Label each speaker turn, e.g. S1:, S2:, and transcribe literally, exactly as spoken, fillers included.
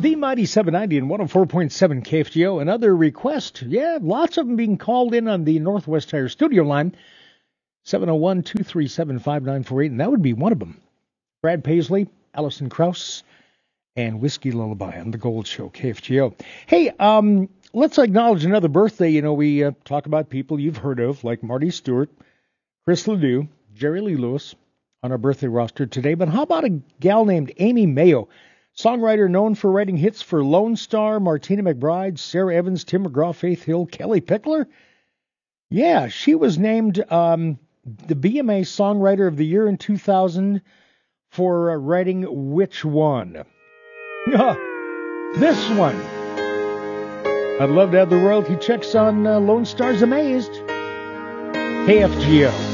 S1: The Mighty seven ninety and one oh four point seven K F G O. Another request. Yeah, lots of them being called in on the Northwest Tire studio line. seven oh one, two three seven, five nine four eight. And that would be one of them. Brad Paisley, Alison Krauss, and Whiskey Lullaby on the Gold Show, K F G O. Hey, um, let's acknowledge another birthday. You know, we uh, talk about people you've heard of, like Marty Stewart, Chris Ledoux, Jerry Lee Lewis on our birthday roster today. But how about a gal named Amy Mayo? Songwriter known for writing hits for Lone Star, Martina McBride, Sarah Evans, Tim McGraw, Faith Hill, Kelly Pickler. Yeah, she was named um, the B M A Songwriter of the Year in two thousand for uh, writing which one? This one. I'd love to have the royalty checks on uh, Lone Star's Amazed. K F G O.